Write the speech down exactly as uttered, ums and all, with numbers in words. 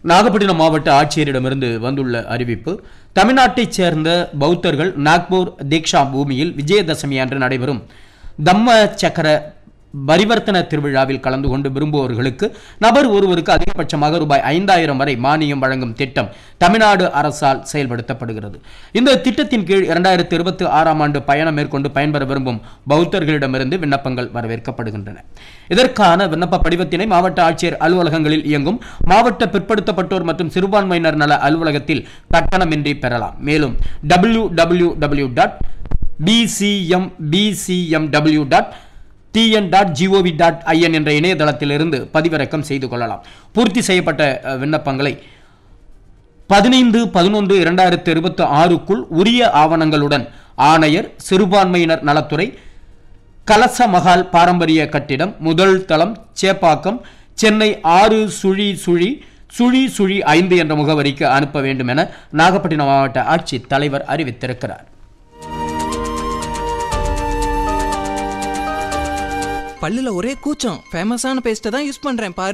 நாகப்பட்டினம் மாவட்ட ஆட்சியரிடமிருந்து வந்துள்ள அறிவிப்பு. தமிழ்நாட்டைச் சேர்ந்த பௌத்தர்கள் நாக்பூர் தீக்ஷா பூமியில் விஜயதசமி அன்று நடைபெறும் தம்ம சக்கர பரிவர்த்தன திருவிழாவில் கலந்து கொண்டு விரும்புவோர்களுக்கு நபர் ஒருவருக்கு அதிகபட்சமாக ரூபாய் ஐந்தாயிரம் வரை மானியம் வழங்கும் திட்டம் தமிழ்நாடு அரசால் செயல்படுத்தப்படுகிறது. இந்த திட்டத்தின் கீழ் இரண்டாயிரத்தி இருபத்தி ஆறாம் ஆண்டு பயணம் மேற்கொண்டு பயன்பெற விரும்பும் பௌத்தர்களிடமிருந்து விண்ணப்பங்கள் வரவேற்கப்படுகின்றன. இதற்கான விண்ணப்ப படிவத்தினை மாவட்ட ஆட்சியர் அலுவலகங்களில் இயங்கும் மாவட்ட பிற்படுத்தப்பட்டோர் மற்றும் சிறுபான்மையினர் நல அலுவலகத்தில் கட்டணமின்றி பெறலாம். மேலும் W W W dot BCM PCMW dot TN dot gov dot IN என்ற இணையதளத்திலிருந்து பதிவிறக்கம் செய்து கொள்ளலாம். பூர்த்தி செய்யப்பட்ட விண்ணப்பங்களை பதினைந்து பதினொன்று இரண்டாயிரத்தி இருபத்தி ஆறுக்குள் உரிய ஆவணங்களுடன் ஆணையர், சிறுபான்மையினர் நலத்துறை, கலச மகால் பாரம்பரிய கட்டிடம், முதல் தளம், சேப்பாக்கம், சென்னை ஆறு சுழி சுழி சுழி சுழி ஐந்து என்ற முகவரிக்கு அனுப்ப வேண்டும் என நாகப்பட்டினம் மாவட்ட ஆட்சித் தலைவர் அறிவித்திருக்கிறார். பல்லுல ஒரே கூச்சம், ஃபேமஸான பேஸ்ட்டை தான் யூஸ் பண்றேன் பாரு.